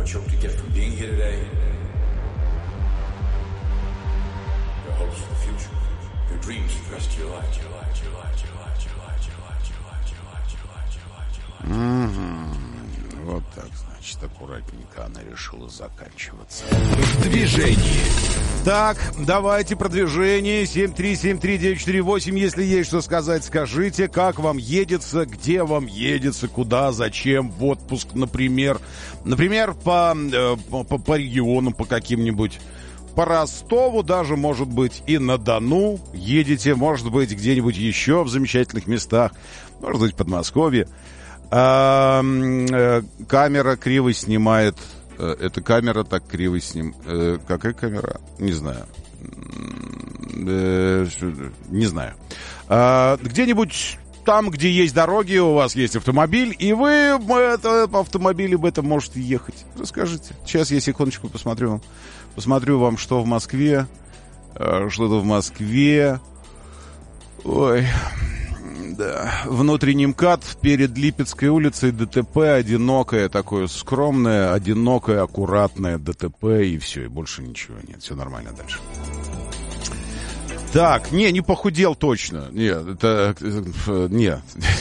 what you hope to get from being here today, your hopes for the future, your dreams for the rest of your life. Вот так, значит, аккуратненько она решила заканчиваться. В движении. Так, давайте продвижение. 7373948. Если есть что сказать, скажите, как вам едется, где вам едется, куда, зачем, в отпуск, например. Например, по регионам, по каким-нибудь. По Ростову даже, может быть, и на Дону едете, может быть, где-нибудь еще в замечательных местах, может быть, в Подмосковье. Камера криво снимает. Эта камера так криво снимает. Какая камера? Не знаю. Не знаю. Где-нибудь там, где есть дороги, у вас есть автомобиль, и вы по автомобилю в этом можете ехать. Расскажите. Сейчас я секундочку посмотрю. Посмотрю вам, что в Москве. Что-то в Москве. Ой... Да. Внутренний МКАД перед Липецкой улицей, ДТП, одинокое, такое скромное, одинокое, аккуратное ДТП, и все, и больше ничего нет. Все нормально дальше. Так, не похудел точно. Нет, это... Нет.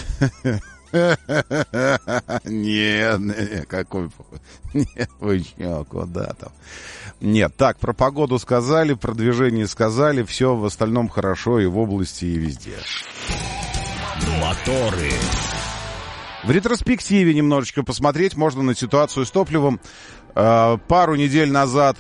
Нет, какой похудел? Нет, вы что, куда там? Нет, так, про погоду сказали, про движение сказали, все в остальном хорошо и в области, и везде. Моторы. В ретроспективе немножечко посмотреть можно на ситуацию с топливом. Пару недель назад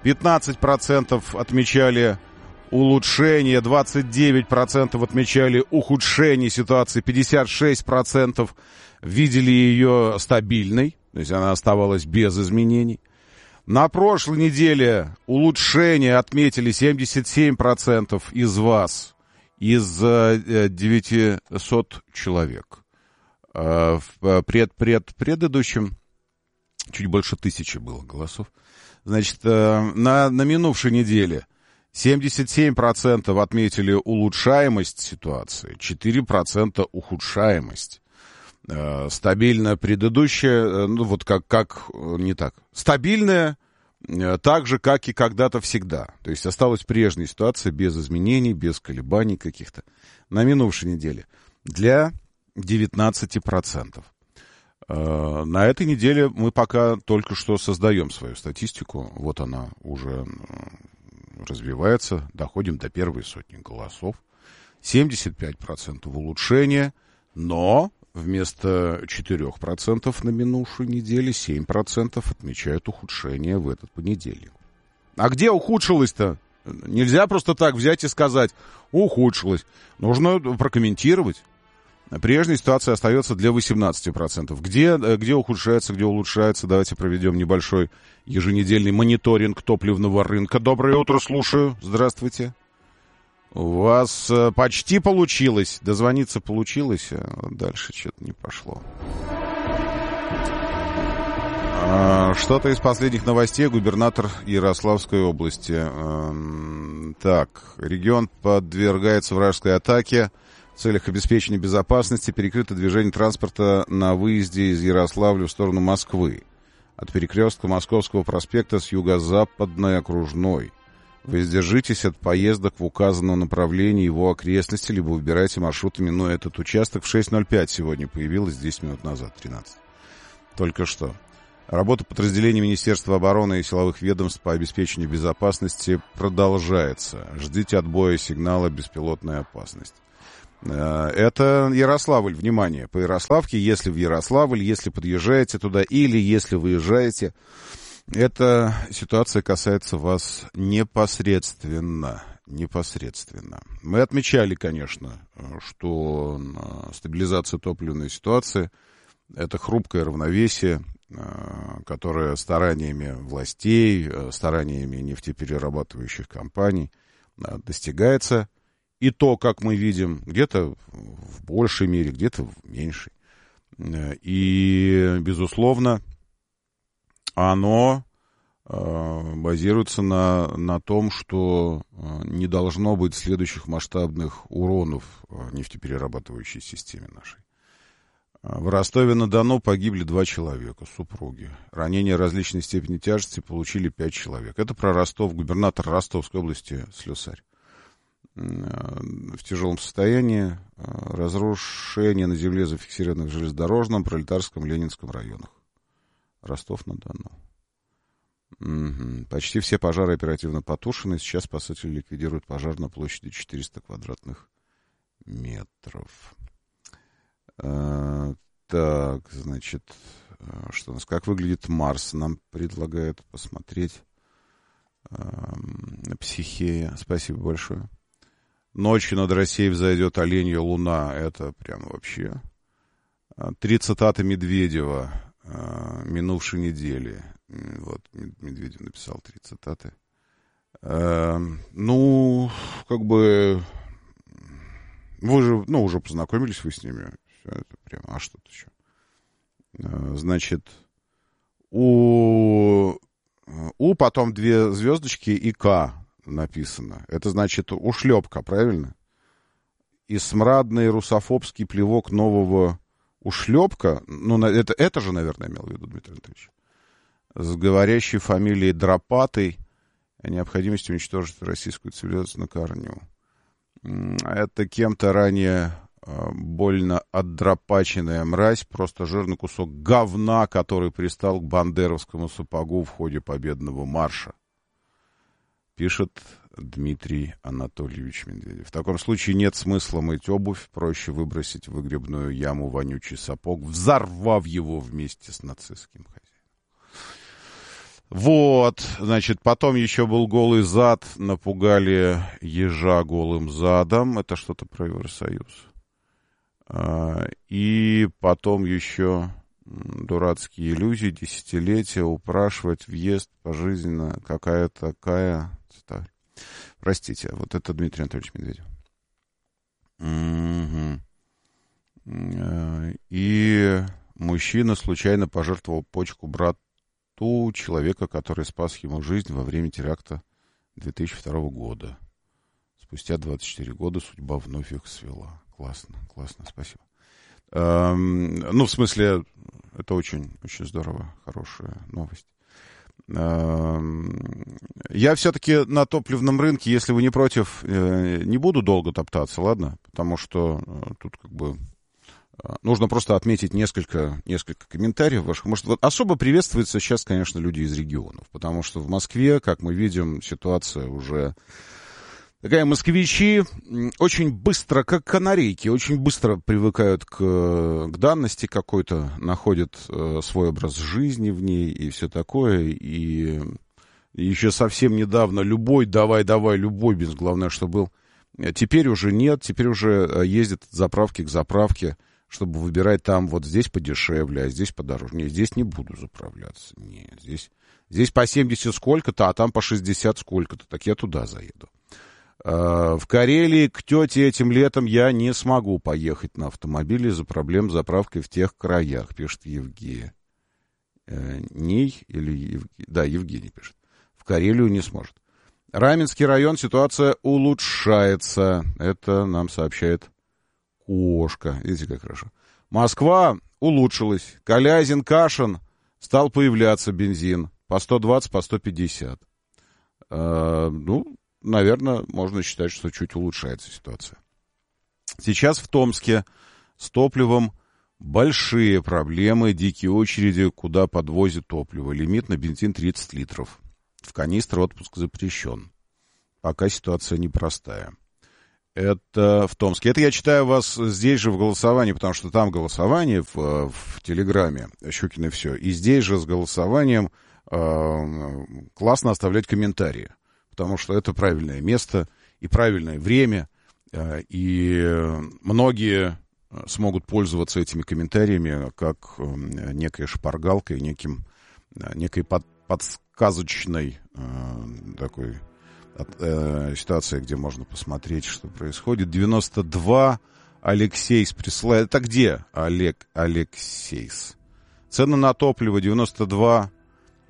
15% отмечали улучшение, 29% отмечали ухудшение ситуации, 56% видели ее стабильной, то есть она оставалась без изменений. На прошлой неделе улучшение отметили 77% из вас. Из 900 человек. В предыдущем чуть больше 1000 было голосов. Значит, на минувшей неделе 77% отметили улучшаемость ситуации, 4% ухудшаемость. Стабильно предыдущая, ну вот как не так. Стабильная, так же, как и когда-то всегда. То есть осталась прежняя ситуация, без изменений, без колебаний каких-то. На минувшей неделе. Для 19%. На этой неделе мы пока только что создаем свою статистику. Вот она уже развивается. Доходим до первой сотни голосов. 75% улучшения, но... Вместо 4% на минувшей неделе 7% отмечают ухудшение в этот понедельник. А где ухудшилось-то? Нельзя просто так взять и сказать, ухудшилось. Нужно прокомментировать. Прежняя ситуация остается для 18%. Где ухудшается, где улучшается? Давайте проведем небольшой еженедельный мониторинг топливного рынка. Доброе утро, слушаю. Здравствуйте. У вас почти получилось. Дозвониться получилось, а дальше что-то не пошло. Что-то из последних новостей. Губернатор Ярославской области. Так, регион подвергается вражеской атаке. В целях обеспечения безопасности перекрыто движение транспорта на выезде из Ярославля в сторону Москвы. От перекрестка Московского проспекта с юго-западной окружной. Воздержитесь от поездок в указанном направлении его окрестности, либо выбирайте маршрут, минуя этот участок. В 6:05 сегодня появилось, 10 минут назад, 13. Только что. Работа подразделений Министерства обороны и силовых ведомств по обеспечению безопасности продолжается. Ждите отбоя сигнала «Беспилотная опасность». Это Ярославль, внимание, по Ярославке, если в Ярославль, если подъезжаете туда или если выезжаете, эта ситуация касается вас непосредственно. Мы отмечали, конечно, что стабилизация топливной ситуации – это хрупкое равновесие, которое стараниями властей, стараниями нефтеперерабатывающих компаний достигается. И то, как мы видим, где-то в большей мере, где-то в меньшей. И, безусловно, оно базируется на том, что не должно быть следующих масштабных уронов в нефтеперерабатывающей системе нашей. В Ростове-на-Дону погибли 2 человека, супруги. Ранения различной степени тяжести получили 5 человек. Это про Ростов, губернатор Ростовской области Слюсарь. В тяжелом состоянии. Разрушение на земле зафиксировано в железнодорожном, Пролетарском, Ленинском районах. Ростов-на-Дону. Почти все пожары оперативно потушены. Сейчас спасатели ликвидируют пожар на площади 400 квадратных метров. Так, значит, что у нас? Как выглядит Марс? Нам предлагают посмотреть. Психея. Спасибо большое. Ночью над Россией взойдет оленья луна. Это прям вообще. 3 цитаты Медведева минувшей недели. Вот, Медведев написал 3 цитаты. Ну, как бы... Вы же, ну, уже познакомились вы с ними. Все это прям, а что-то еще. Значит, у потом 2 звездочки и К написано. Это значит ушлепка, правильно? И смрадный русофобский плевок нового ушлепка. Ну, это же, наверное, имел в виду Дмитрий Анатольевич. С говорящей фамилией Дропатый о необходимости уничтожить российскую цивилизацию на корню. Это кем-то ранее больно отдропаченная мразь, просто жирный кусок говна, который пристал к бандеровскому сапогу в ходе победного марша. Пишет Дмитрий Анатольевич Медведев. В таком случае нет смысла мыть обувь, проще выбросить в выгребную яму вонючий сапог, взорвав его вместе с нацистским хозяином. Вот, значит, потом еще был голый зад, напугали ежа голым задом, это что-то про Евросоюз. И потом еще дурацкие иллюзии, десятилетия, упрашивать въезд пожизненно, какая такая... Простите, вот это Дмитрий Анатольевич Медведев. И мужчина случайно пожертвовал почку брату человека, который спас ему жизнь во время теракта 2002 года. Спустя 24 года судьба вновь их свела. Классно, классно, спасибо. Ну, в смысле, это очень, очень здорово, хорошая новость. Я все-таки на топливном рынке, если вы не против, не буду долго топтаться, ладно? Потому что тут как бы нужно просто отметить несколько комментариев ваших. Может, вот особо приветствуется сейчас, конечно, люди из регионов, потому что в Москве, как мы видим, ситуация уже такая. Москвичи очень быстро, как канарейки, очень быстро привыкают к данности какой-то, находят свой образ жизни в ней и все такое. И еще совсем недавно любой, давай, любой бизнес, главное, что был. Теперь уже нет, теперь уже ездят от заправки к заправке, чтобы выбирать там вот здесь подешевле, а здесь подороже. Нет, здесь не буду заправляться. Нет, здесь по 70 сколько-то, а там по 60 сколько-то. Так я туда заеду. В Карелии к тете этим летом я не смогу поехать на автомобиле из-за проблем с заправкой в тех краях, пишет Евгений. Евгений пишет. В Карелию не сможет. Раменский район, ситуация улучшается. Это нам сообщает Кошка. Видите, как хорошо. Москва улучшилась. Калязин, Кашин, стал появляться бензин. По 120, по 150. Наверное, можно считать, что чуть улучшается ситуация. Сейчас в Томске с топливом большие проблемы, дикие очереди, куда подвозят топливо. Лимит на бензин 30 литров. В канистре отпуск запрещен. Пока ситуация непростая. Это в Томске. Это я читаю вас здесь же в голосовании, потому что там голосование в Телеграме, Щукин и все. И здесь же с голосованием классно оставлять комментарии. Потому что это правильное место и правильное время, и многие смогут пользоваться этими комментариями как некой шпаргалкой, некой подсказочной такой ситуацией, где можно посмотреть, что происходит. 92 Алексейс присылает. Это где, Алексейс? Цены на топливо 92,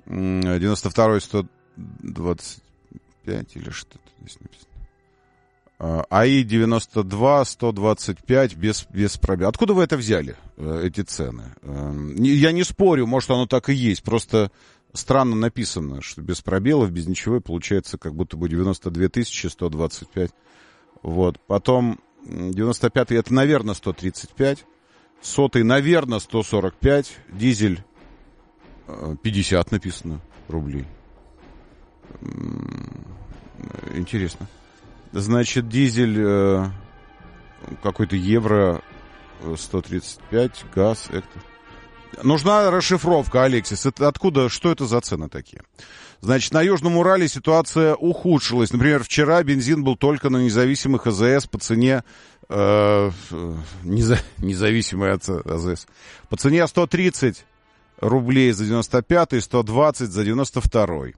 120 или что-то здесь написано. АИ-92, 125 без пробега. Откуда вы это взяли, эти цены? Я не спорю, может, оно так и есть. Просто странно написано, что без пробелов, без ничего, и получается как будто бы 92 тысячи, 125. Вот. Потом 95-й, это, наверное, 135. 100-й, наверное, 145. Дизель 50 написано рублей. Интересно. Значит, дизель какой-то евро 135, газ. Нужна расшифровка, Алексис. Это откуда, что это за цены такие? Значит, на Южном Урале ситуация ухудшилась. Например, вчера бензин был только на независимых АЗС по цене независимый от АЗС. По цене 130 рублей за 95-й, 120 за 92-й.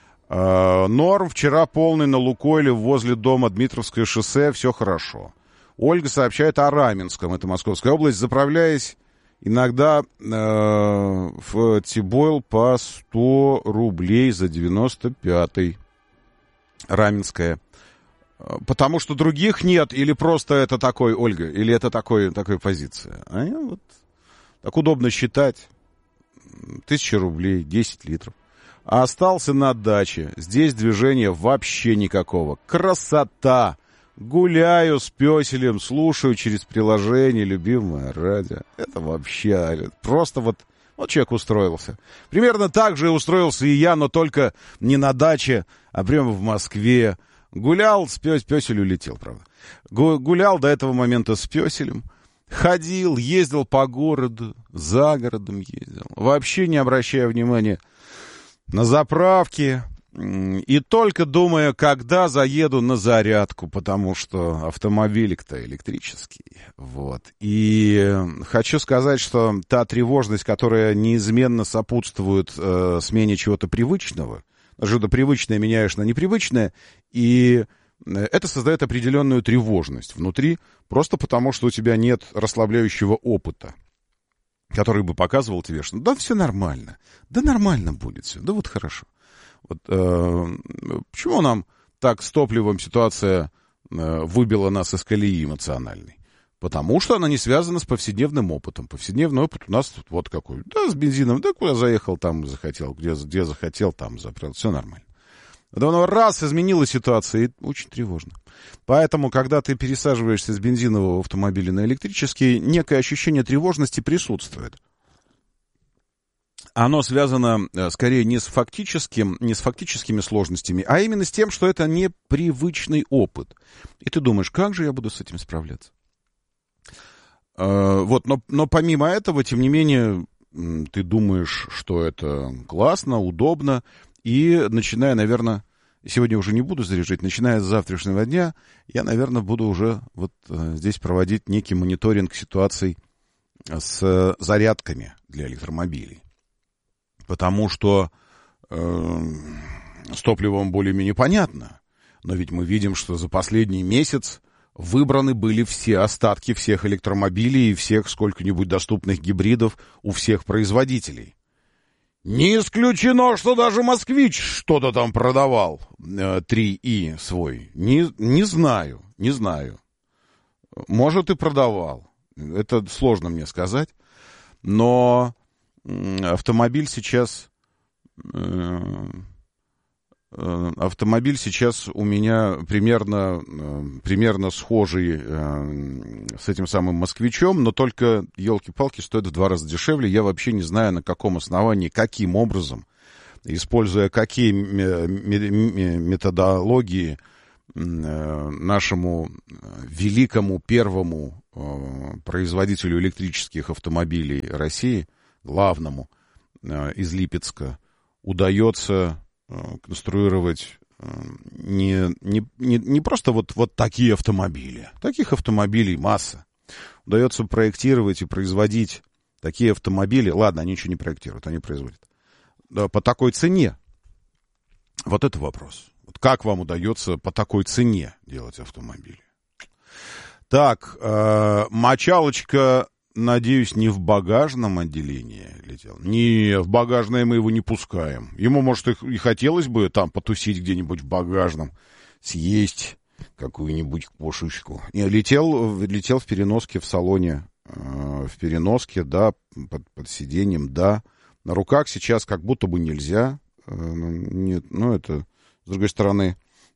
Норм вчера полный на Лукойле возле дома Дмитровское шоссе, все хорошо. Ольга сообщает о Раменском, это Московская область, заправляясь иногда в Тибойл по 100 рублей за 95-й. Раменская. Потому что других нет, или просто это такой, Ольга, или это такая позиция. Вот так удобно считать. 1000 рублей, 10 литров. А остался на даче. Здесь движения вообще никакого. Красота! Гуляю с пёселем, слушаю через приложение любимое радио. Это вообще просто вот человек устроился. Примерно так же устроился и я, но только не на даче, а прямо в Москве. Гулял с пёсель улетел, правда. Гулял до этого момента с пёселем. Ходил, ездил по городу, за городом ездил. Вообще не обращая внимания на заправки. И только думая, когда заеду на зарядку, потому что автомобилик-то электрический. Вот. И хочу сказать, что та тревожность, которая неизменно сопутствует смене чего-то привычного, что-то привычное меняешь на непривычное, и это создает определенную тревожность внутри, просто потому, что у тебя нет расслабляющего опыта, который бы показывал тебе, что да, все нормально, да нормально будет все, да вот хорошо. Вот, почему нам так с топливом ситуация выбила нас из колеи эмоциональной? Потому что она не связана с повседневным опытом. Повседневный опыт у нас вот какой. Да, с бензином, да куда заехал, там захотел, где захотел, там заправил, все нормально. Давно раз изменилась ситуация, и очень тревожно. Поэтому, когда ты пересаживаешься с бензинового автомобиля на электрический, некое ощущение тревожности присутствует. Оно связано скорее не с фактическими сложностями, а именно с тем, что это непривычный опыт. И ты думаешь, как же я буду с этим справляться? Вот, но помимо этого, тем не менее, ты думаешь, что это классно, удобно, и начиная, наверное, сегодня уже не буду заряжать, начиная с завтрашнего дня, я, наверное, буду уже вот здесь проводить некий мониторинг ситуаций с зарядками для электромобилей. Потому что с топливом более-менее понятно, но ведь мы видим, что за последний месяц выбраны были все остатки всех электромобилей и всех сколько-нибудь доступных гибридов у всех производителей. Не исключено, что даже «Москвич» что-то там продавал, 3И свой. Не знаю. Может, и продавал. Это сложно мне сказать. Но автомобиль сейчас у меня примерно схожий с этим самым «Москвичом», но только, елки-палки, стоит в 2 раза дешевле. Я вообще не знаю, на каком основании, каким образом, используя какие методологии нашему великому первому производителю электрических автомобилей России, главному из Липецка, удается конструировать не просто вот такие автомобили. Таких автомобилей масса. Удается проектировать и производить такие автомобили. Ладно, они ничего не проектируют, они производят. Да, по такой цене. Вот это вопрос. Вот как вам удается по такой цене делать автомобили? Так, мочалочка, надеюсь, не в багажном отделении летел. Не, в багажное мы его не пускаем. Ему, может, и хотелось бы там потусить где-нибудь в багажном, съесть какую-нибудь кошечку. Летел в переноске в салоне, в переноске, да, под сиденьем, да. На руках сейчас как будто бы нельзя. Нет, это, с другой стороны,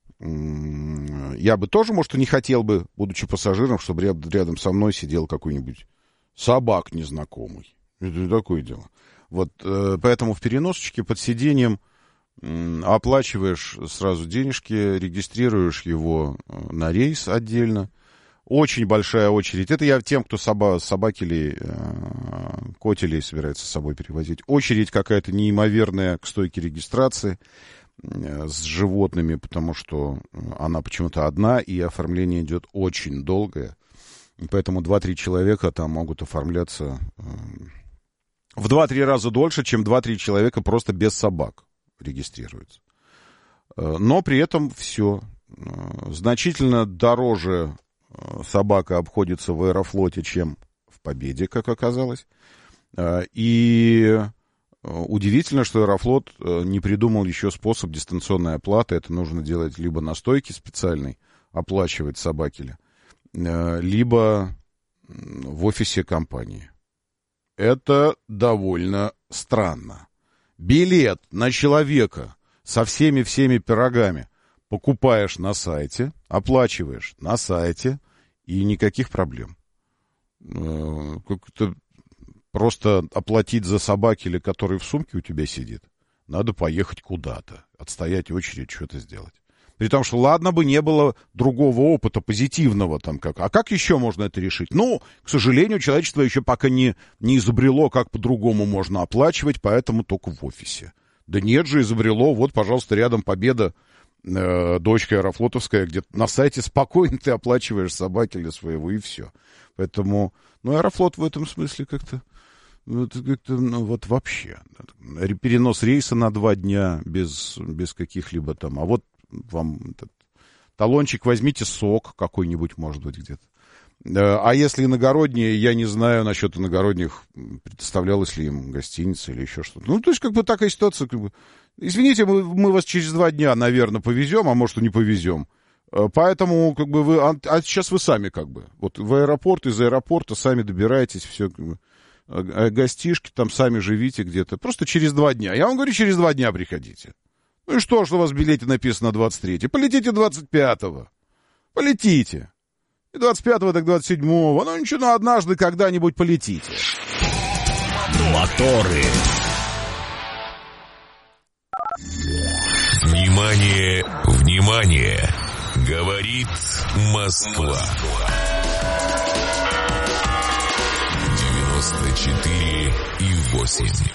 я бы тоже, может, и не хотел бы, будучи пассажиром, чтобы рядом со мной сидел какой-нибудь собак незнакомый. Это такое дело. Вот, поэтому в переносочке под сиденьем оплачиваешь сразу денежки, регистрируешь его на рейс отдельно. Очень большая очередь. Это я тем, кто собаки или котелей собирается с собой перевозить. Очередь какая-то неимоверная к стойке регистрации с животными, потому что она почему-то одна, и оформление идет очень долгое. Поэтому 2-3 человека там могут оформляться в 2-3 раза дольше, чем 2-3 человека просто без собак регистрируются. Но при этом все. Значительно дороже собака обходится в Аэрофлоте, чем в Победе, как оказалось. И удивительно, что Аэрофлот не придумал еще способ дистанционной оплаты. Это нужно делать либо на стойке специальной, оплачивать собакеля, либо в офисе компании. Это довольно странно. Билет на человека со всеми пирогами покупаешь на сайте, оплачиваешь на сайте, и никаких проблем. Как-то просто оплатить за собакеля, который в сумке у тебя сидит, надо поехать куда-то, отстоять очередь, что-то сделать. При том, что ладно бы не было другого опыта позитивного там как. А как еще можно это решить? Ну, к сожалению, человечество еще пока не изобрело, как по-другому можно оплачивать, поэтому только в офисе. Да нет же, изобрело. Вот, пожалуйста, рядом Победа, дочка аэрофлотовская, где на сайте спокойно ты оплачиваешь собакеля своего, и все. Поэтому, Аэрофлот в этом смысле как-то вообще. Перенос рейса на 2 дня без каких-либо там. А вот вам этот талончик возьмите, сок какой-нибудь, может быть, где-то. А если иногородние, я не знаю насчет иногородних, предоставлялась ли им гостиница или еще что-то. То есть, такая ситуация, извините, мы вас через 2 дня, наверное, повезем, а может, и не повезем. Поэтому, вы, а сейчас вы сами, вот в аэропорт, из аэропорта сами добираетесь, все, гостишки там сами живите где-то. Просто через 2 дня. Я вам говорю, через 2 дня приходите. Ну и что у вас в билете написано 23-е? Полетите 25-го. Полетите. И 25-го, так 27-го. Ну ничего, однажды когда-нибудь полетите. Моторы. Внимание, внимание. Говорит Москва. 94,8.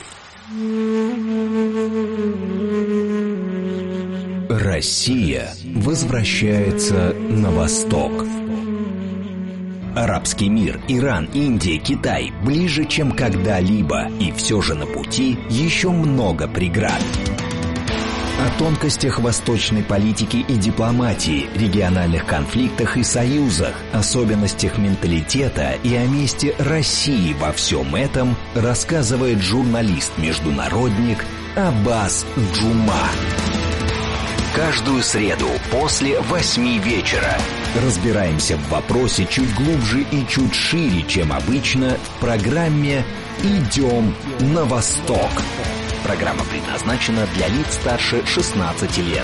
Россия возвращается на восток. Арабский мир, Иран, Индия, Китай ближе, чем когда-либо, и все же на пути еще много преград. О тонкостях восточной политики и дипломатии, региональных конфликтах и союзах, особенностях менталитета и о месте России во всем этом рассказывает журналист-международник Аббас Джума. Каждую среду после 8 вечера разбираемся в вопросе чуть глубже и чуть шире, чем обычно, в программе «Идем на восток». Программа предназначена для лиц старше 16 лет.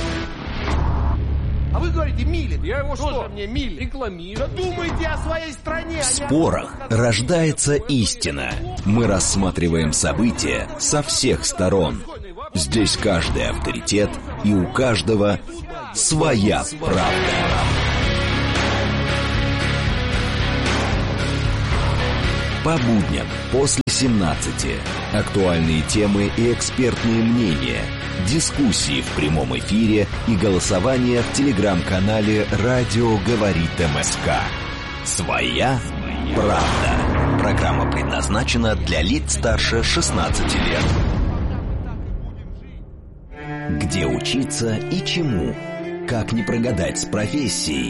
А вы говорите, Милин. Я его что? Мне Милин. Рекламирую. Думайте о своей стране. В спорах рождается истина. Мы рассматриваем события со всех сторон. Здесь каждый авторитет, и у каждого своя правда. По будням после 17. Актуальные темы и экспертные мнения. Дискуссии в прямом эфире и голосование в телеграм-канале «Радио говорит МСК». Своя правда. Программа предназначена для лиц старше 16 лет. Где учиться и чему? Как не прогадать с профессией?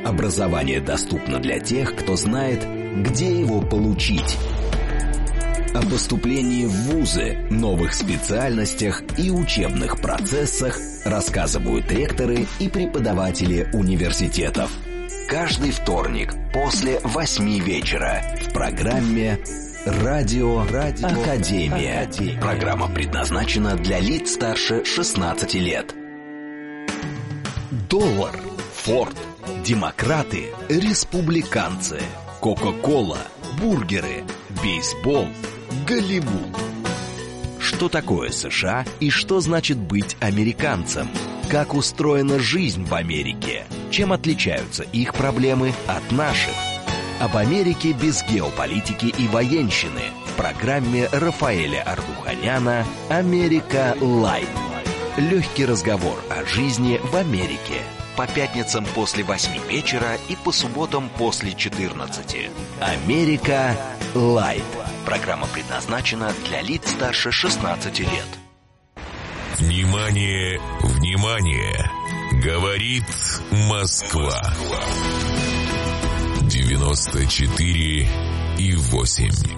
Образование доступно для тех, кто знает, где его получить. О поступлении в вузы, новых специальностях и учебных процессах рассказывают ректоры и преподаватели университетов. Каждый вторник после 8 вечера в программе «Радио Академия». Программа предназначена для лиц старше 16 лет. Доллар, Форд, демократы, республиканцы, Кока-кола, бургеры, бейсбол, Голливуд. Что такое США и что значит быть американцем? Как устроена жизнь в Америке? Чем отличаются их проблемы от наших? Об Америке без геополитики и военщины в программе Рафаэля Ардуханяна «Америка Лайт». Легкий разговор о жизни в Америке. По пятницам после 8 вечера и по субботам после 14. «Америка Лайт». Программа предназначена для лиц старше 16 лет. Внимание, внимание! Говорит Москва. 94,8.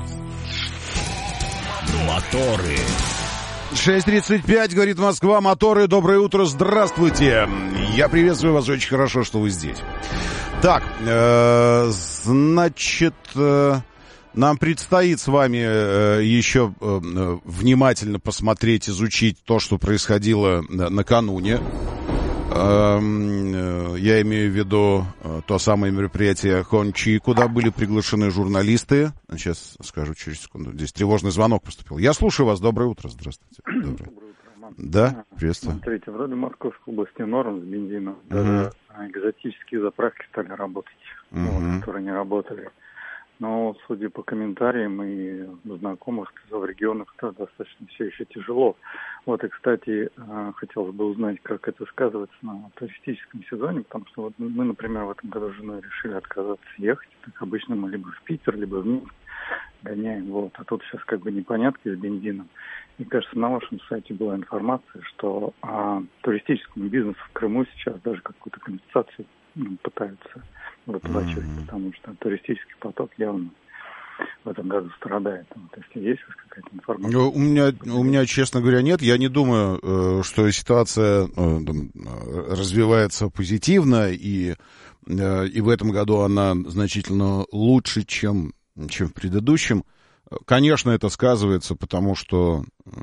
Моторы. 6:35, говорит Москва, моторы, доброе утро, здравствуйте. Я приветствую вас, очень хорошо, что вы здесь. Так, значит, нам предстоит с вами еще внимательно посмотреть, изучить то, что происходило накануне. Я имею в виду то самое мероприятие Хончи, куда были приглашены журналисты. Сейчас скажу через секунду. Здесь тревожный звонок поступил. Я слушаю вас. Доброе утро. Здравствуйте. Доброе утро, Роман. Да, приветствую. Смотрите, вроде Московской области норм с бензином. Даже экзотические заправки стали работать, которые не работали. Но, судя по комментариям и знакомых, в регионах это достаточно все еще тяжело. Вот, и, кстати, хотелось бы узнать, как это сказывается на туристическом сезоне, потому что вот мы, например, в этом году с женой решили отказаться ехать. Так обычно мы либо в Питер, либо в Минск гоняем. Вот. А тут сейчас как бы непонятки с бензином. Мне кажется, на вашем сайте была информация, что туристическому бизнесу в Крыму сейчас даже какую-то компенсацию пытаются выплачивать, потому что туристический поток явно в этом году страдает. То есть есть какая-то информация? У меня, честно говоря, нет. Я не думаю, что ситуация развивается позитивно, и в этом году она значительно лучше, чем в предыдущем. Конечно, это сказывается, потому что,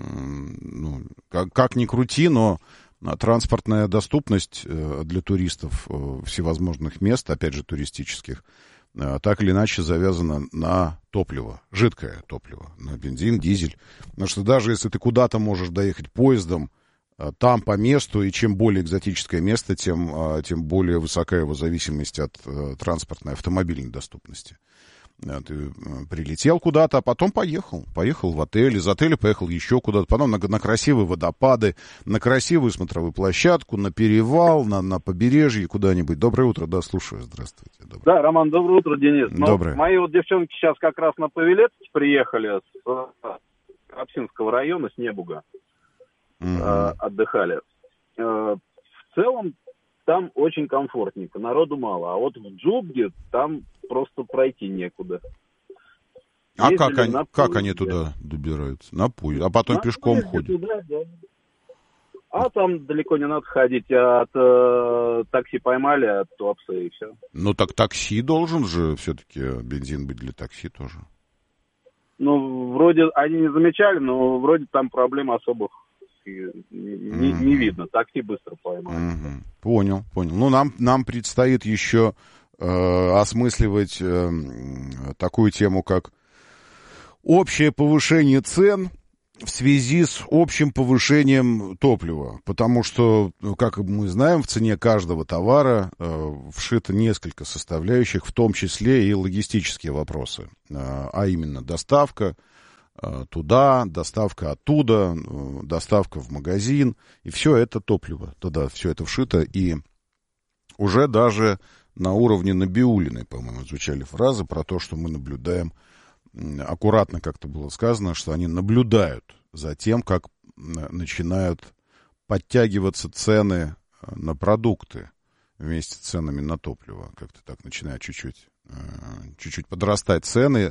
как ни крути, но транспортная доступность для туристов всевозможных мест, опять же, туристических, так или иначе завязана на топливо, жидкое топливо, на бензин, дизель. Потому что даже если ты куда-то можешь доехать поездом, там по месту, и чем более экзотическое место, тем более высока его зависимость от транспортной автомобильной доступности. Ты прилетел куда-то, а потом поехал в отель, из отеля поехал еще куда-то, потом на красивые водопады, на красивую смотровую площадку, на перевал, на побережье куда-нибудь. Доброе утро, да, слушаю, здравствуйте. Да, Роман, доброе утро, Денис. Доброе. Мои вот девчонки сейчас как раз на Павелецке приехали с Апсинского района, с Небуга, отдыхали. В целом там очень комфортненько, народу мало, а вот в Джубге там просто пройти некуда. А как они туда добираются? На поезд, а потом пешком ходят? Туда, да. А там далеко не надо ходить, от такси поймали, от Туапсе и все. Ну так такси должен же все-таки бензин быть для такси тоже. Ну, вроде они не замечали, но вроде там проблем особых не видно. Такси быстро поймали. Понял. Ну, нам предстоит еще осмысливать такую тему, как общее повышение цен в связи с общим повышением топлива. Потому что, как мы знаем, в цене каждого товара вшито несколько составляющих, в том числе и логистические вопросы. А именно доставка туда, доставка оттуда, доставка в магазин. И все это топливо. Туда все это вшито. И уже даже на уровне Набиуллиной, по-моему, звучали фразы про то, что мы наблюдаем, аккуратно как-то было сказано, что они наблюдают за тем, как начинают подтягиваться цены на продукты вместе с ценами на топливо. Как-то так начинают чуть-чуть подрастать цены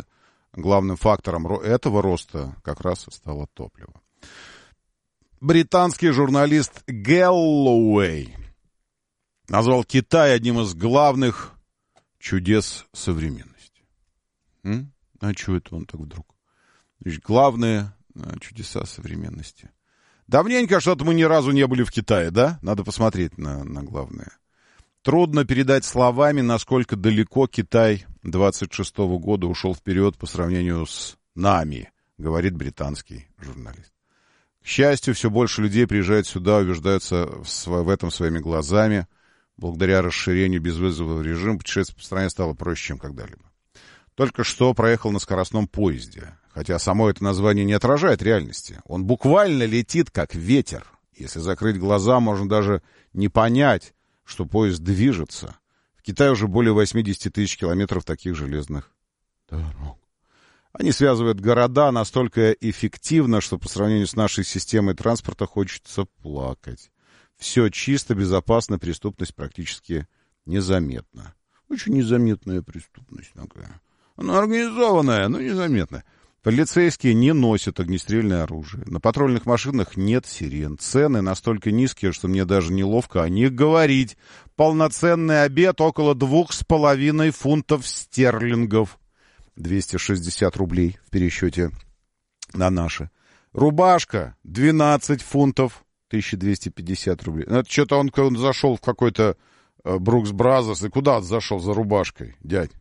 главным фактором этого роста как раз и стало топливо. Британский журналист Гэллоуэй назвал Китай одним из главных чудес современности. А что это он так вдруг? Значит, главные чудеса современности. Давненько что-то мы ни разу не были в Китае, да? Надо посмотреть на главное. Трудно передать словами, насколько далеко Китай 26-го года ушел вперед по сравнению с нами, говорит британский журналист. К счастью, все больше людей приезжают сюда, убеждаются в этом своими глазами. Благодаря расширению безвизового режима путешествие по стране стало проще, чем когда-либо. Только что проехал на скоростном поезде, хотя само это название не отражает реальности. Он буквально летит, как ветер. Если закрыть глаза, можно даже не понять, что поезд движется. В Китае уже более 80 тысяч километров таких железных дорог. Они связывают города настолько эффективно, что по сравнению с нашей системой транспорта хочется плакать. Все чисто, безопасно, преступность практически незаметна. Очень незаметная преступность такая. Она организованная, но незаметная. Полицейские не носят огнестрельное оружие. На патрульных машинах нет сирен. Цены настолько низкие, что мне даже неловко о них говорить. Полноценный обед около 2,5 фунтов стерлингов. 260 рублей в пересчете на наши. Рубашка 12 фунтов, 1250 рублей. Это что-то он зашел в какой-то Брукс Бразерс. И куда он зашел за рубашкой, дядь?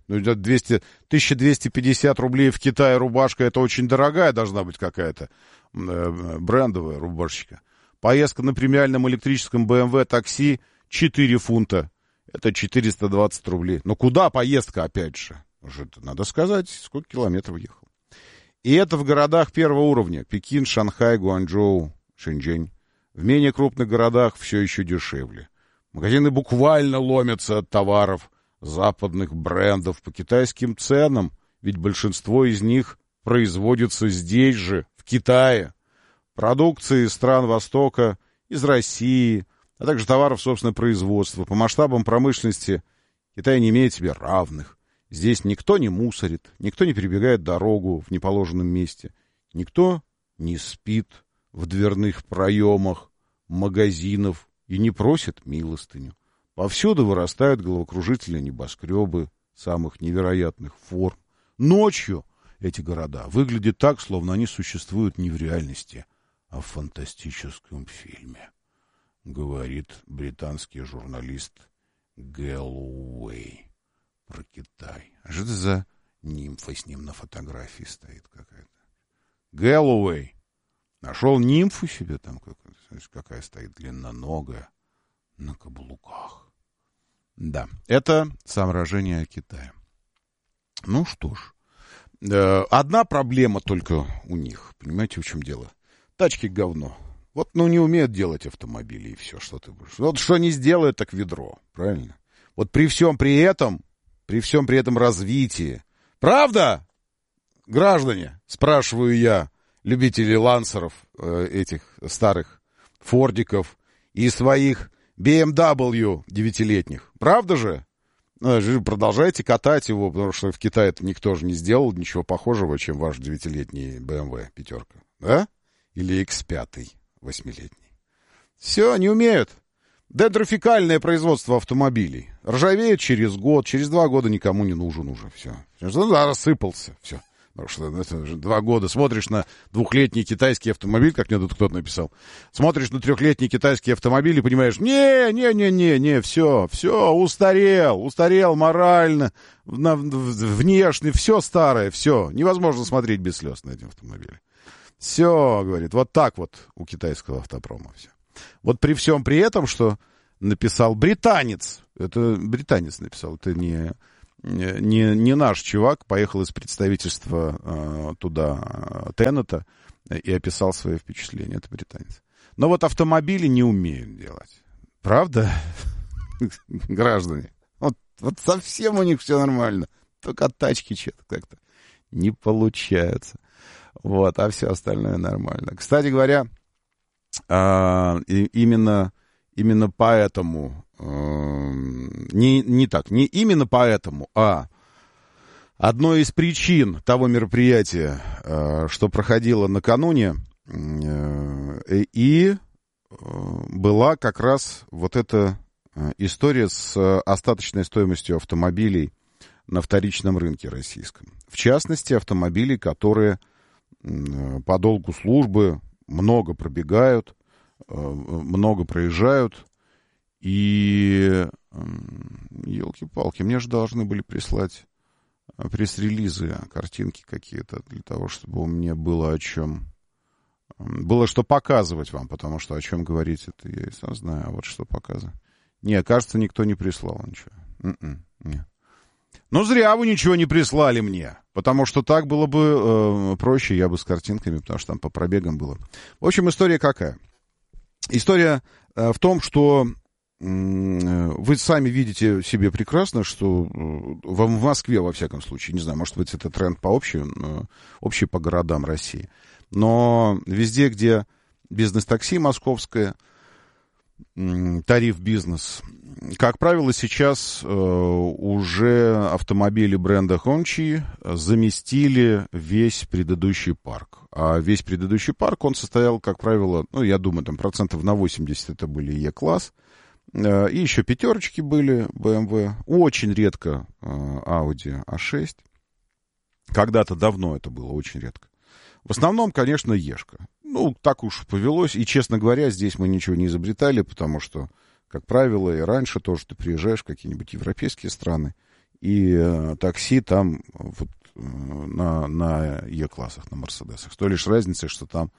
1250 рублей в Китае рубашка. Это очень дорогая должна быть какая-то брендовая рубашечка. Поездка на премиальном электрическом BMW такси 4 фунта. Это 420 рублей. Но куда поездка, опять же? Надо сказать, сколько километров ехал. И это в городах первого уровня. Пекин, Шанхай, Гуанчжоу, Шэньчжэнь. В менее крупных городах все еще дешевле. Магазины буквально ломятся от товаров западных брендов по китайским ценам, ведь большинство из них производится здесь же, в Китае. Продукции из стран Востока, из России, а также товаров собственного производства. По масштабам промышленности Китай не имеет себе равных. Здесь никто не мусорит, никто не перебегает дорогу в неположенном месте, никто не спит в дверных проемах магазинов и не просит милостыню. Повсюду вырастают головокружительные небоскребы самых невероятных форм. Ночью эти города выглядят так, словно они существуют не в реальности, а в фантастическом фильме, говорит британский журналист Гэллоуэй про Китай. А что это за нимфа с ним на фотографии стоит какая-то? Гэллоуэй нашел нимфу себе там какая стоит длинноногая на каблуках. Да, это соображение о Китае. Ну что ж, одна проблема только у них. Понимаете, в чем дело? Тачки говно. Вот, не умеют делать автомобили, и все, что ты будешь. Вот что не сделают, так ведро, правильно? Вот при всем при этом развитии. Правда, граждане, спрашиваю я, любителей лансеров, этих старых фордиков и своих BMW 9-летних. Правда же? Продолжайте катать его, потому что в Китае-то никто же не сделал ничего похожего, чем ваш 9-летний BMW пятерка. Да? Или X5 8-летний. Все, не умеют. Дендрификальное производство автомобилей. Ржавеет через год, через 2 года никому не нужен уже. Все. Рассыпался. Все. Потому что это 2 года. Смотришь на 2-летний китайский автомобиль, как мне тут кто-то написал. Смотришь на 3-летний китайский автомобиль и понимаешь, не, все, устарел морально, внешне, все старое, все. Невозможно смотреть без слез на эти автомобили. Все, говорит, вот так вот у китайского автопрома все. Вот при всем при этом, что написал британец, это британец написал, это не наш чувак, поехал из представительства туда Теннета и описал свои впечатления, это британец. Но вот автомобили не умеют делать. Правда, граждане? Вот совсем у них все нормально, только тачки что-то как-то не получается. Вот, а все остальное нормально. Кстати говоря, именно поэтому, не именно поэтому, а Одной из причин того мероприятия, что проходило накануне, и была как раз вот эта история с остаточной стоимостью автомобилей на вторичном рынке российском. В частности, автомобилей, которые по долгу службы много пробегают, много проезжают. И, елки-палки, мне же должны были прислать пресс-релизы, картинки какие-то, для того, чтобы мне было о чем... Было что показывать вам, потому что о чем говорить, это я и сам знаю, а вот что показывать. Не, кажется, никто не прислал ничего. Нет. Ну, зря вы ничего не прислали мне, потому что так было бы проще, я бы с картинками, потому что там по пробегам было. В общем, история какая? История в том, что вы сами видите себе прекрасно, что в Москве, во всяком случае, не знаю, может быть, это тренд общий по городам России, но везде, где бизнес-такси московское, тариф бизнес, как правило, сейчас уже автомобили бренда Hongqi заместили весь предыдущий парк. А весь предыдущий парк, он состоял, как правило, ну, я думаю, там процентов на 80 это были E-класс, и еще пятерочки были BMW, очень редко Audi A6. Когда-то давно это было, очень редко. В основном, конечно, Ешка. Ну, так уж повелось. И, честно говоря, здесь мы ничего не изобретали, потому что, как правило, и раньше тоже ты приезжаешь в какие-нибудь европейские страны, и такси там вот на Е-классах, на Мерседесах. С той лишь разницей, что там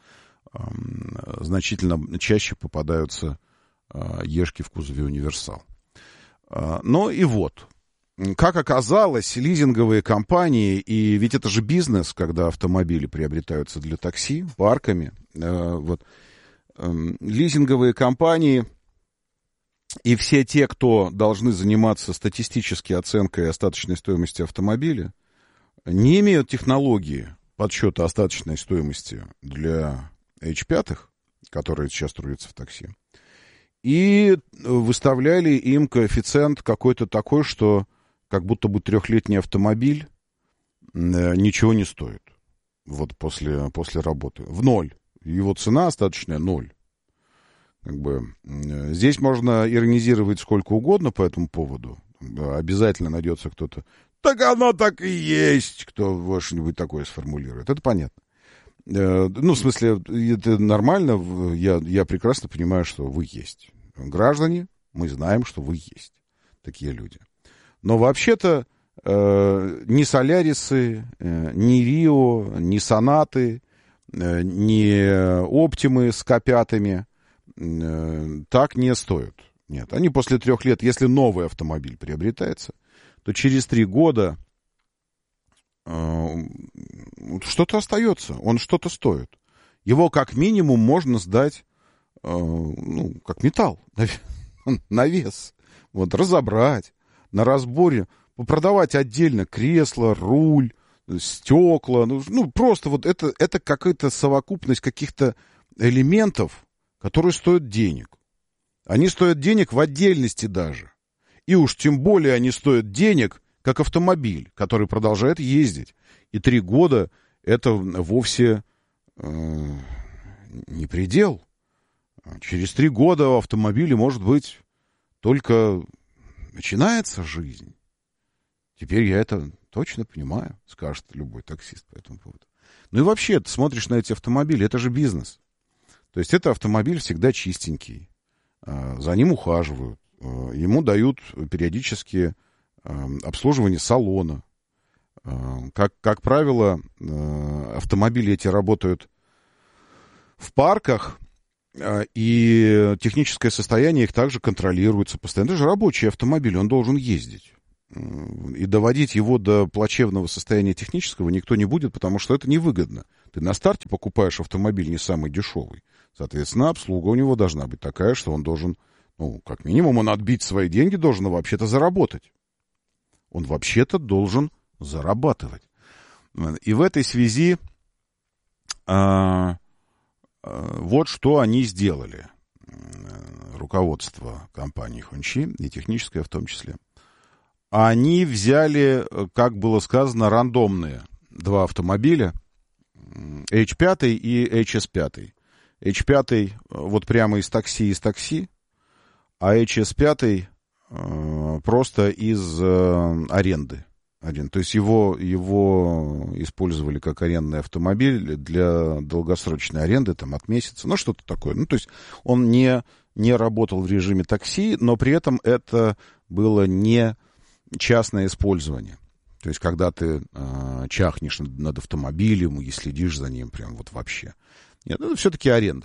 значительно чаще попадаются Ешки в кузове универсал. Ну и вот. Как оказалось, лизинговые компании, и ведь это же бизнес, когда автомобили приобретаются для такси, парками, вот, лизинговые компании и все те, кто должны заниматься статистической оценкой остаточной стоимости автомобиля, не имеют технологии подсчета остаточной стоимости для H5, которые сейчас трудятся в такси, и выставляли им коэффициент какой-то такой, что как будто бы 3-летний автомобиль ничего не стоит. Вот после работы. В ноль. Его цена остаточная 0. Как бы, здесь можно иронизировать сколько угодно по этому поводу. Обязательно найдется кто-то. Так оно так и есть, кто что-нибудь такое сформулирует. Это понятно. Ну, в смысле, это нормально. Я прекрасно понимаю, что вы есть. Граждане, мы знаем, что вы есть. Такие люди. Но вообще-то ни Солярисы, ни Рио, ни Сонаты, ни Оптимы с К5 так не стоят. Нет, они после 3 лет, если новый автомобиль приобретается, то через 3 года что-то остается, он что-то стоит. Его как минимум можно сдать, ну, как металл, на вес. Вот, разобрать. На разборе продавать отдельно кресло, руль, стекла. Ну, просто вот это какая-то совокупность каких-то элементов, которые стоят денег. Они стоят денег в отдельности даже. И уж тем более они стоят денег, как автомобиль, который продолжает ездить. И 3 года это вовсе не предел. Через 3 года у автомобиля может быть только... Начинается жизнь. Теперь я это точно понимаю, скажет любой таксист по этому поводу. Ну и вообще, ты смотришь на эти автомобили, это же бизнес. То есть это автомобиль всегда чистенький, за ним ухаживают, ему дают периодически обслуживание салона. Как правило, автомобили эти работают в парках, и техническое состояние их также контролируется постоянно. Это же рабочий автомобиль, он должен ездить. И доводить его до плачевного состояния технического никто не будет, потому что это невыгодно. Ты на старте покупаешь автомобиль не самый дешевый. Соответственно, обслуга у него должна быть такая, что он должен, ну, как минимум, он отбить свои деньги должен вообще-то заработать. Он вообще-то должен зарабатывать. И в этой связи... Вот что они сделали, руководство компании Hongqi, и техническое в том числе. они взяли, как было сказано, рандомные два автомобиля, H5 и HS5. H5 вот прямо из такси, а HS5 просто из аренды. То есть его использовали как арендный автомобиль для долгосрочной аренды, там, от месяца, ну, что-то такое. Ну, то есть он не работал в режиме такси, но при этом это было не частное использование. То есть когда ты чахнешь над автомобилем и следишь за ним прям вот вообще. Нет, это все-таки аренда.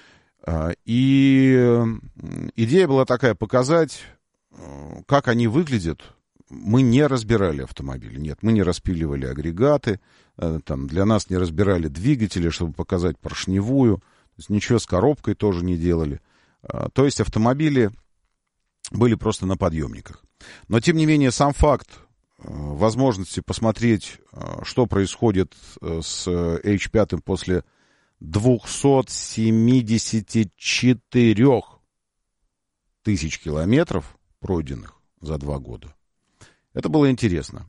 И идея была такая, показать, как они выглядят. Мы не разбирали автомобили, нет, мы не распиливали агрегаты, там, для нас не разбирали двигатели, чтобы показать поршневую, то есть ничего с коробкой тоже не делали. То есть автомобили были просто на подъемниках. Но, тем не менее, сам факт возможности посмотреть, что происходит с H5 после 274 тысяч километров, пройденных за 2 года, это было интересно.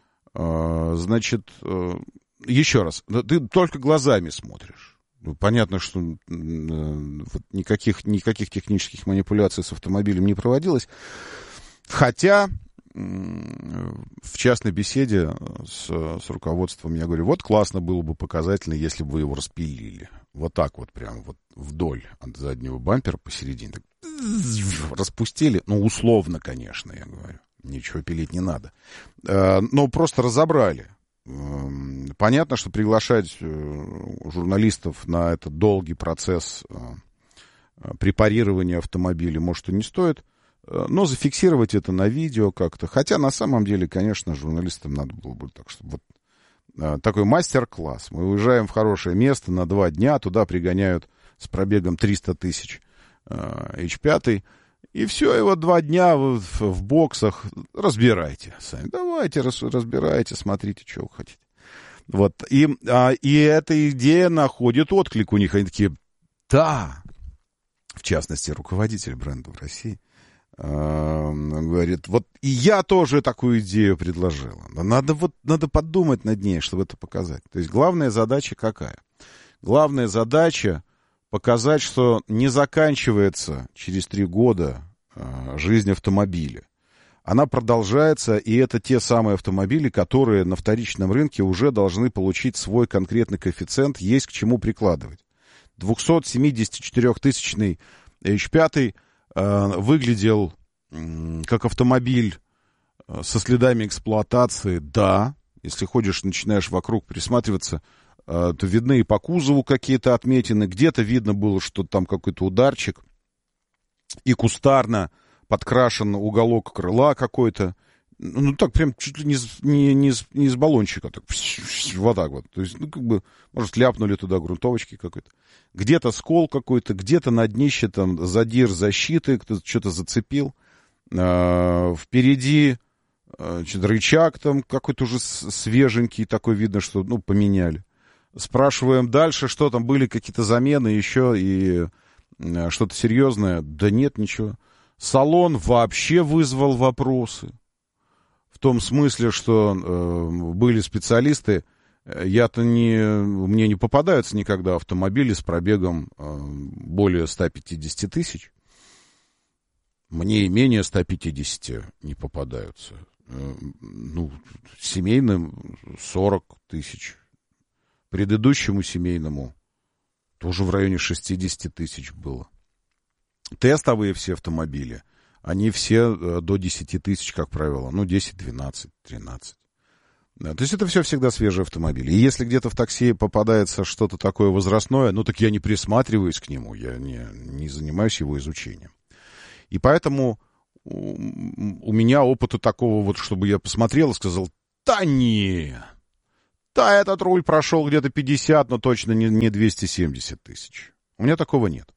Значит, еще раз, ты только глазами смотришь. Понятно, что никаких технических манипуляций с автомобилем не проводилось. Хотя в частной беседе с руководством я говорю, вот классно было бы показательно, если бы вы его распилили. Вот так вот, прям вот вдоль от заднего бампера посередине. Так, распустили, ну, условно, конечно, я говорю. Ничего пилить не надо. Но просто разобрали. Понятно, что приглашать журналистов на этот долгий процесс препарирования автомобиля, может, и не стоит. Но зафиксировать это на видео как-то. Хотя, на самом деле, конечно, журналистам надо было бы так, чтобы вот такой мастер-класс. Мы уезжаем в хорошее место на 2 дня, туда пригоняют с пробегом 300 тысяч H5, и все, и вот 2 дня в боксах разбирайте сами. Давайте, разбирайте, смотрите, что вы хотите. Вот. И эта идея находит отклик у них. Они такие, да. В частности, руководитель бренда в России говорит, вот и я тоже такую идею предложила. Надо подумать над ней, чтобы это показать. То есть главная задача какая? Главная задача показать, что не заканчивается через 3 года жизнь автомобиля. Она продолжается, и это те самые автомобили, которые на вторичном рынке уже должны получить свой конкретный коэффициент, есть к чему прикладывать. 274-тысячный H5 выглядел как автомобиль со следами эксплуатации, да. Если ходишь, начинаешь вокруг присматриваться, то видны и по кузову какие-то отметины, где-то видно было, что там какой-то ударчик, и кустарно подкрашен уголок крыла какой-то. Ну, так прям чуть ли не из баллончика. Так, вот так вот. То есть, ну, как бы, может, ляпнули туда грунтовочки какой-то. Где-то скол какой-то, где-то на днище там задир защиты, кто-то что-то зацепил. Впереди рычаг там какой-то уже свеженький, такой видно, что, ну, поменяли. Спрашиваем дальше, что там, были какие-то замены еще и что-то серьезное. Да нет, ничего. Салон вообще вызвал вопросы. В том смысле, что были специалисты, мне не попадаются никогда автомобили с пробегом более 150 тысяч. Мне и менее 150 не попадаются. Ну, семейным 40 тысяч. Предыдущему семейному тоже в районе 60 тысяч было. Тестовые все автомобили, они все до 10 тысяч, как правило. Ну, 10, 12, 13. То есть это все всегда свежие автомобили. И если где-то в такси попадается что-то такое возрастное, ну, так я не присматриваюсь к нему, я не занимаюсь его изучением. И поэтому у меня опыта такого вот, чтобы я посмотрел и сказал, да не, да, этот руль прошел где-то 50, но точно не 270 тысяч. У меня такого нет.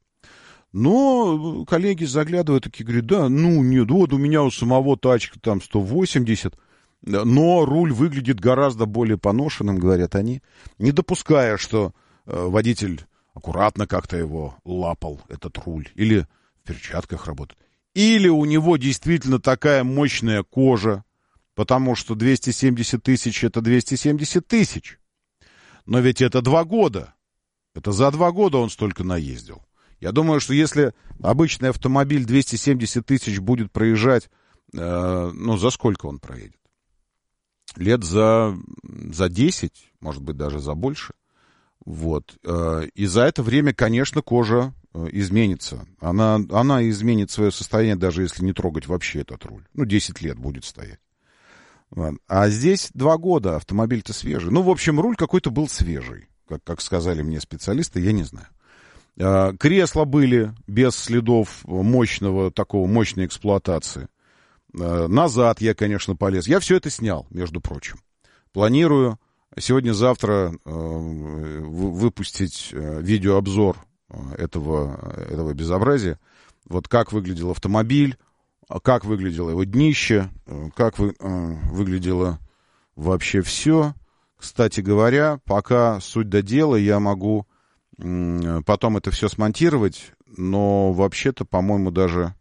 Но коллеги заглядывают, такие говорят, да, ну нет, вот у меня у самого тачка там 180, но руль выглядит гораздо более поношенным, говорят они, не допуская, что водитель аккуратно как-то его лапал, этот руль, или в перчатках работает. Или у него действительно такая мощная кожа, потому что 270 тысяч — это 270 тысяч. Но ведь это 2 года. Это за 2 года он столько наездил. Я думаю, что если обычный автомобиль 270 тысяч будет проезжать, за сколько он проедет? Лет за 10, может быть, даже за больше. Вот. И за это время, конечно, кожа изменится. Она изменит свое состояние, даже если не трогать вообще этот руль. 10 лет будет стоять. А здесь 2 года, автомобиль-то свежий. В общем, руль какой-то был свежий, как сказали мне специалисты, я не знаю. Кресла были без следов мощной эксплуатации. Назад я, конечно, полез. Я все это снял, между прочим. Планирую сегодня-завтра выпустить видеообзор этого безобразия. Вот как выглядел автомобиль, как выглядело его днище, как выглядело вообще все. Кстати говоря, пока суть до дела, я могу потом это все смонтировать, но вообще-то, по-моему, даже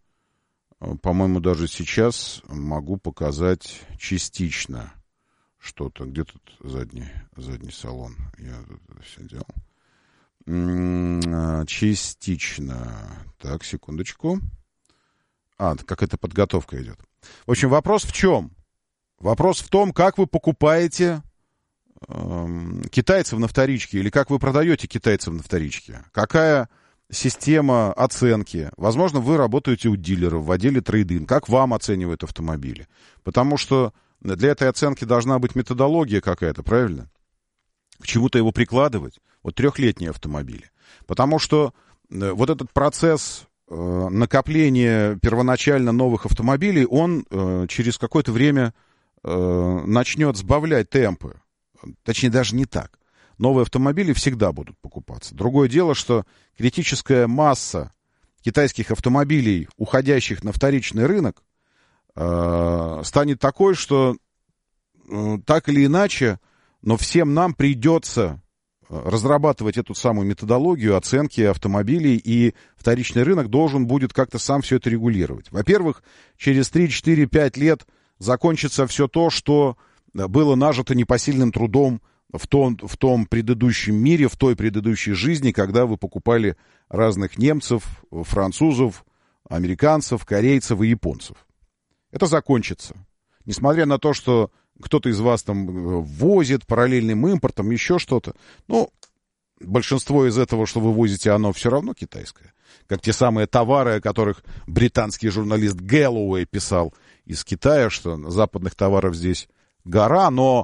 сейчас могу показать частично что-то. Где тут задний салон? Я это все делал. Частично. Так, секундочку. Какая-то подготовка идет. В общем, вопрос в чем? Вопрос в том, как вы покупаете китайцев на вторичке или как вы продаете китайцев на вторичке. Какая система оценки? Возможно, вы работаете у дилеров в отделе трейд-ин. Как вам оценивают автомобили? Потому что для этой оценки должна быть методология какая-то, правильно? К чему-то его прикладывать. Вот 3-летние автомобили. Потому что вот этот процесс накопления первоначально новых автомобилей, он через какое-то время начнет сбавлять темпы. Точнее, даже не так. Новые автомобили всегда будут покупаться. Другое дело, что критическая масса китайских автомобилей, уходящих на вторичный рынок, станет такой, что так или иначе, но всем нам придется разрабатывать эту самую методологию оценки автомобилей, и вторичный рынок должен будет как-то сам все это регулировать. Во-первых, через 3, 4, 5 лет закончится все то, что было нажито непосильным трудом в том предыдущем мире, в той предыдущей жизни, когда вы покупали разных немцев, французов, американцев, корейцев и японцев. Это закончится. Несмотря на то, что кто-то из вас там возит параллельным импортом, еще что-то. Большинство из этого, что вы возите, оно все равно китайское. Как те самые товары, о которых британский журналист Гэллоуэй писал из Китая, что западных товаров здесь гора, но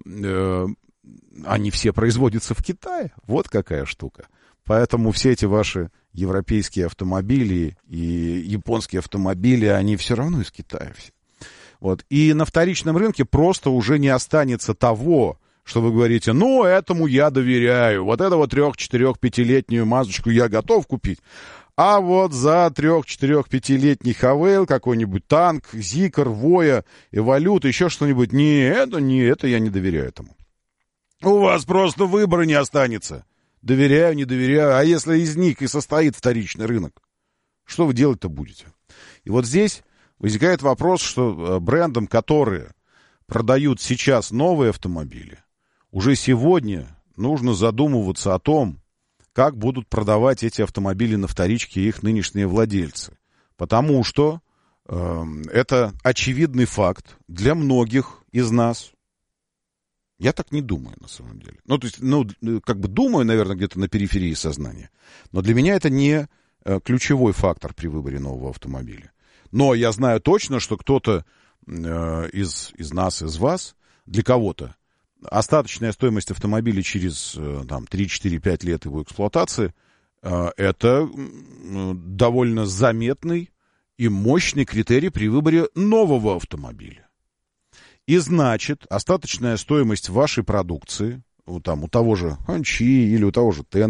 они все производятся в Китае. Вот какая штука. Поэтому все эти ваши европейские автомобили и японские автомобили, они все равно из Китая все. Вот. И на вторичном рынке просто уже не останется того, что вы говорите, этому я доверяю. Вот эту 3, 4, 5-летнюю Мазочку я готов купить. А вот за 3, 4, 5-летний Хавейл, какой-нибудь танк, Зикр, Воя, Эволют, еще что-нибудь. Это я не доверяю этому. У вас просто выбора не останется. Доверяю, не доверяю. А если из них и состоит вторичный рынок, что вы делать-то будете? И вот здесь возникает вопрос, что брендам, которые продают сейчас новые автомобили, уже сегодня нужно задумываться о том, как будут продавать эти автомобили на вторичке их нынешние владельцы. Потому что это очевидный факт для многих из нас. Я так не думаю, на самом деле. Думаю, наверное, где-то на периферии сознания. Но для меня это не ключевой фактор при выборе нового автомобиля. Но я знаю точно, что кто-то из нас, из вас, для кого-то, остаточная стоимость автомобиля через 3, 4, 5 лет его эксплуатации это довольно заметный и мощный критерий при выборе нового автомобиля. И значит, остаточная стоимость вашей продукции, у того же Ханчи или у того же Тен,